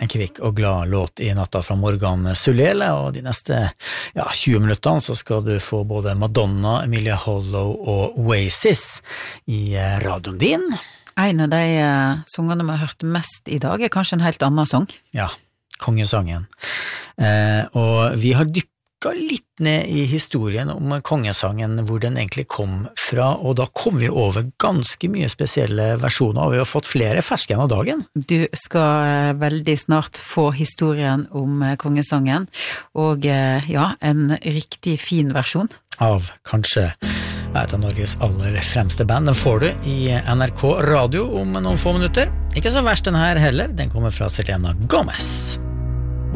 en kvikk og glad låt I natta fra Morgan Sulele, og de neste 20 minuttene så skal du få både Madonna, Emilia Hollow og Oasis I radioen din. En av de sangene vi har hørt mest I dag kanskje en helt annen sang. Ja, kongesangen. Og vi har dykket litt ned I historien om kongesangen, hvor den egentlig kom fra, og da kom vi over ganske mye spesielle versjoner, og vi har fått flere ferske av dagen. Du skal veldig snart få historien om kongesangen, og en riktig fin versjon. Av kanskje et av Norges aller fremste band. Den får du I NRK Radio om noen få minutter. Ikke så verst den her heller, den kommer fra Selena Gomez.